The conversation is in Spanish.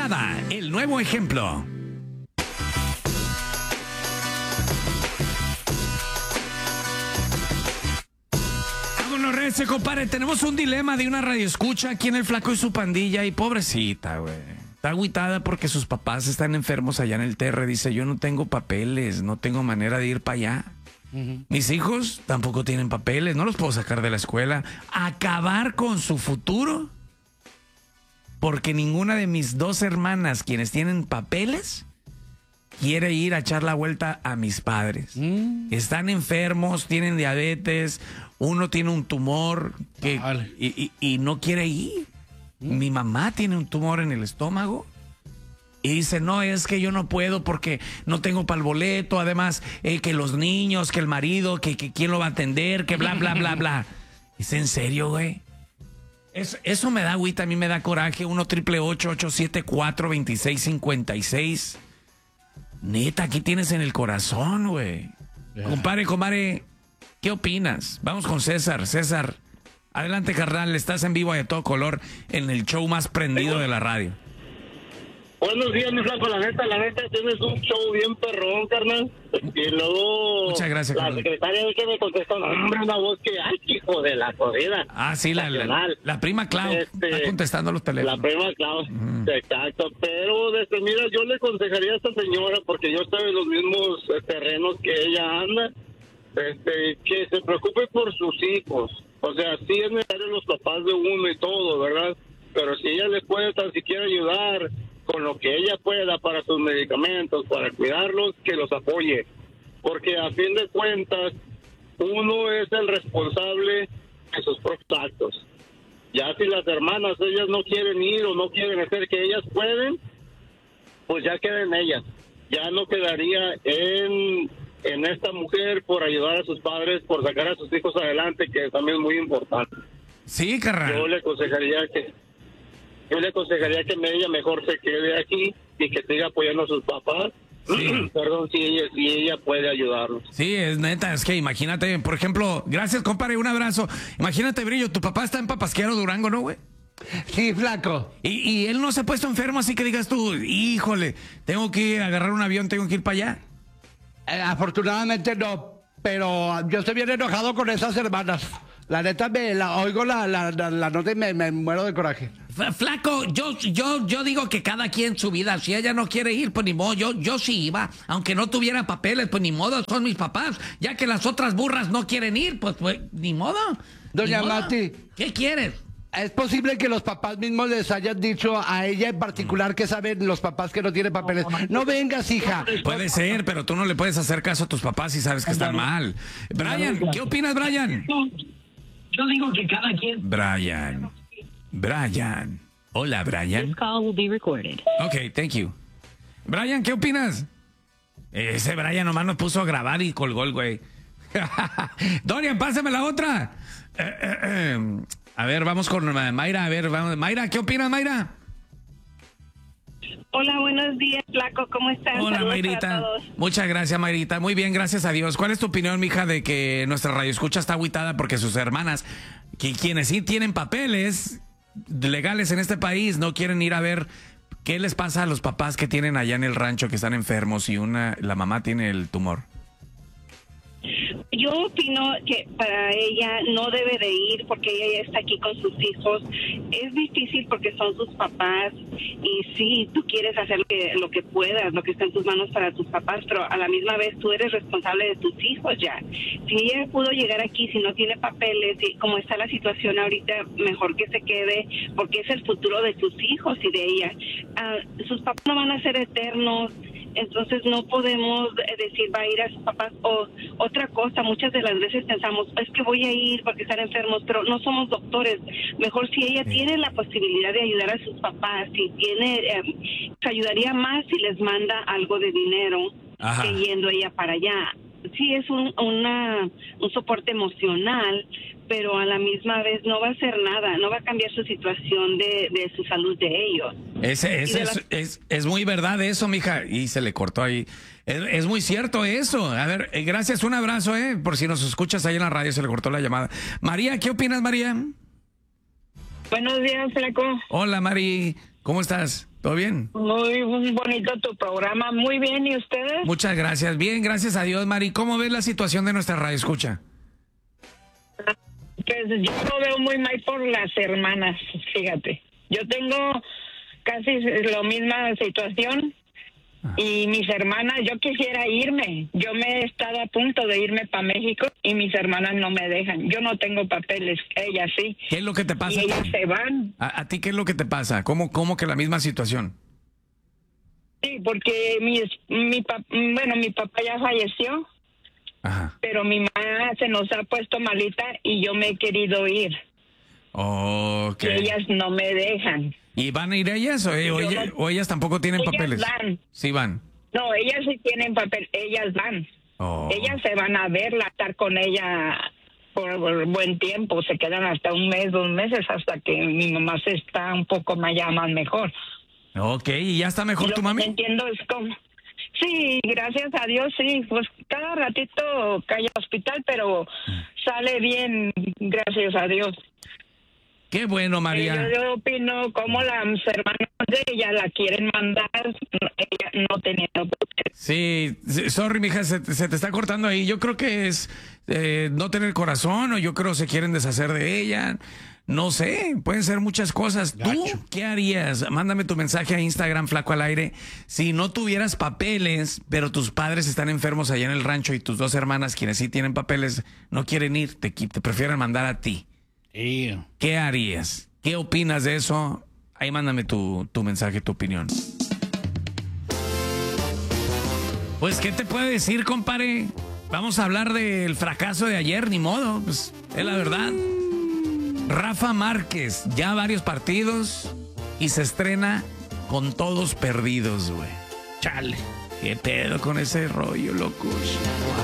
llamada, el nuevo ejemplo. Vámonos, Rece, compadre. Tenemos un dilema de una radioescucha aquí en El Flaco y su pandilla. Y pobrecita, güey. Está agüitada porque sus papás están enfermos allá en el Terre. Dice, yo no tengo papeles, no tengo manera de ir para allá. Mis hijos tampoco tienen papeles, no los puedo sacar de la escuela. Acabar con su futuro porque ninguna de mis dos hermanas, quienes tienen papeles, quiere ir a echar la vuelta a mis padres. Están enfermos, tienen diabetes, uno tiene un tumor y no quiere ir. Mi mamá tiene un tumor en el estómago. Y dice, no, es que yo no puedo porque no tengo para el boleto, además, que los niños, que el marido, que quién lo va a atender, que bla, bla, bla, bla. ¿Es en serio, güey? Eso me da agüita, a mí me da coraje. 1-888-874-2656. Neta, ¿qué tienes en el corazón, güey? Compadre, ¿qué opinas? Vamos con César. César, adelante, carnal, estás en vivo y a todo color en el show más prendido de la radio. Buenos días, mi Flaco, la neta, tienes un show bien perrón, carnal. Y luego... Muchas gracias, la carnal. secretaria que me contestó, hombre, una voz que, ay, hijo de la jodida. Ah, sí, la prima Clau está contestando los teléfonos. La prima Clau, exacto. Pero, mira, yo le aconsejaría a esta señora, porque yo estoy en los mismos terrenos que ella anda, que se preocupe por sus hijos. O sea, sí es necesario los papás de uno y todo, ¿verdad? Pero si ella les puede tan siquiera ayudar con lo que ella pueda para sus medicamentos, para cuidarlos, que los apoye. Porque a fin de cuentas, uno es el responsable de sus propios actos. Ya si las hermanas, ellas no quieren ir o no quieren hacer que ellas pueden, pues ya queda en ellas. Ya no quedaría en esta mujer por ayudar a sus padres, por sacar a sus hijos adelante, que también es muy importante. Sí, carnal. Yo le aconsejaría que ella mejor se quede aquí y que siga apoyando a sus papás. Sí. Perdón, si ella puede ayudarlos. Sí, es neta, es que imagínate, por ejemplo, gracias, compadre, un abrazo. Imagínate, Brillo, tu papá está en Papasquiaro, Durango, ¿no, güey? Sí, Flaco. Y él no se ha puesto enfermo, así que digas tú, híjole, tengo que agarrar un avión, tengo que ir para allá. Afortunadamente no, pero yo estoy bien enojado con esas hermanas. La neta, oigo la nota y me muero de coraje. Flaco, yo digo que cada quien su vida. Si ella no quiere ir, pues ni modo. Yo sí iba, aunque no tuviera papeles, pues ni modo, son mis papás. Ya que las otras burras no quieren ir, pues ni modo. Doña Mati, ¿qué quieres? ¿Es posible que los papás mismos les hayan dicho a ella en particular que saben los papás que no tienen papeles? No vengas, hija. Puede ser, pero tú no le puedes hacer caso a tus papás si sabes que están mal. Brian, ¿qué opinas, Brian? Yo digo que cada quien... Brian. Hola, Brian. This call will be recorded. Ok, thank you. Brian, ¿qué opinas? Ese Brian nomás nos puso a grabar y colgó el güey. Dorian, pásame la otra. A ver, vamos con Mayra. A ver, vamos. Mayra, ¿qué opinas, Mayra? Hola, buenos días, Flaco, ¿cómo están? Hola, Saludos Mayrita. para todos. Muchas gracias, Mayrita. Muy bien, gracias a Dios. ¿Cuál es tu opinión, mija, de que nuestra radioescucha está agüitada porque sus hermanas, quienes sí tienen papeles legales en este país, no quieren ir a ver qué les pasa a los papás que tienen allá en el rancho que están enfermos y la mamá tiene el tumor? Yo opino que para ella no debe de ir porque ella ya está aquí con sus hijos. Es difícil porque son sus papás y sí, tú quieres hacer lo que puedas, lo que está en tus manos para tus papás, pero a la misma vez tú eres responsable de tus hijos ya. Si ella pudo llegar aquí, si no tiene papeles, y como está la situación ahorita, mejor que se quede porque es el futuro de tus hijos y de ella. Sus papás no van a ser eternos. Entonces no podemos decir va a ir a sus papás o otra cosa. Muchas de las veces pensamos es que voy a ir porque están enfermos, pero no somos doctores. Mejor si ella tiene la posibilidad de ayudar a sus papás, si tiene, se ayudaría más si les manda algo de dinero. Ajá. Que yendo ella para allá. Sí es un soporte emocional, pero a la misma vez no va a hacer nada, no va a cambiar su situación de su salud de ellos. Es muy verdad eso, mija, y se le cortó ahí. Es muy cierto eso. A ver, gracias, un abrazo, por si nos escuchas ahí en la radio, se le cortó la llamada. María, ¿qué opinas, María? Buenos días, Flaco. Hola, Mari, ¿cómo estás? ¿Todo bien? Muy bonito tu programa, muy bien, ¿y ustedes? Muchas gracias. Bien, gracias a Dios, Mari. ¿Cómo ves la situación de nuestra radio escucha? Pues yo lo veo muy mal por las hermanas, fíjate. Yo tengo casi la misma situación y mis hermanas, yo quisiera irme. Yo me he estado a punto de irme para México y mis hermanas no me dejan. Yo no tengo papeles, ellas sí. ¿Qué es lo que te pasa? Y ellas se van. ¿A ti qué es lo que te pasa? ¿Cómo que la misma situación? Sí, porque mi papá ya falleció. Ajá. Pero mi mamá se nos ha puesto malita y yo me he querido ir. Ok. Y ellas no me dejan. ¿Y van a ir ellas o ellas tampoco tienen Ellas papeles? van. Sí van. No, ellas sí tienen papel, ellas van. Oh. Ellas se van a verla, estar con ella por buen tiempo, se quedan hasta 1 mes, 2 meses, hasta que mi mamá se está un poco más mejor. Ok, ¿y ya está mejor Lo tu que mami? no entiendo es cómo. Sí, gracias a Dios, sí, pues cada ratito cae al hospital, pero sale bien, gracias a Dios. Qué bueno, María. Yo opino como las hermanas de ella la quieren mandar, ella no tenía papeles. Sí, sorry, mija, se te está cortando ahí. Yo creo que es no tener corazón, o yo creo se quieren deshacer de ella. No sé, pueden ser muchas cosas. ¿Tú qué harías? Mándame tu mensaje a Instagram, Flaco al Aire. Si no tuvieras papeles, pero tus padres están enfermos allá en el rancho y tus 2 hermanas, quienes sí tienen papeles, no quieren ir, te prefieren mandar a ti. ¿Qué harías? ¿Qué opinas de eso? Ahí mándame tu mensaje, tu opinión. Pues, ¿qué te puede decir, compadre? Vamos a hablar del fracaso de ayer, ni modo, pues es la verdad. Rafa Márquez, ya varios partidos y se estrena con todos perdidos, güey. Chale, qué pedo con ese rollo, locos.